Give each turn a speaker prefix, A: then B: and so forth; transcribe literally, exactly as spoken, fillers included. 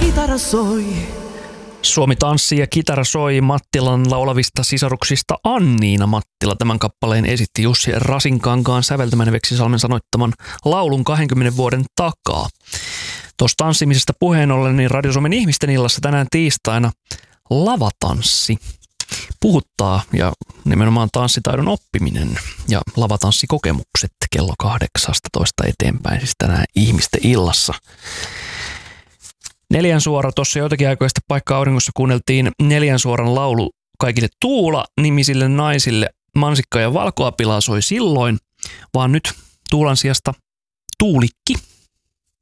A: kitara soi.
B: Suomi tanssii ja kitara soi Mattilan laulavista sisaruksista Anniina Mattila. Tämän kappaleen esitti Jussi Rasinkankaan säveltämän Veksisalmen sanoittaman laulun kaksikymmentä vuoden takaa. Tuossa tanssimisesta puheen ollen, niin Radio Suomen ihmisten illassa tänään tiistaina lavatanssi puhuttaa ja nimenomaan tanssitaidon oppiminen ja lavatanssikokemukset kello kahdeksastatoista eteenpäin, siis tänään ihmisten illassa. Neljän suora, tuossa joitakin aikoja sitten Paikka auringossa kuunneltiin Neljän suoran laulu kaikille Tuula-nimisille naisille. Mansikka ja valkoapilaa soi silloin, vaan nyt Tuulan sijasta Tuulikki.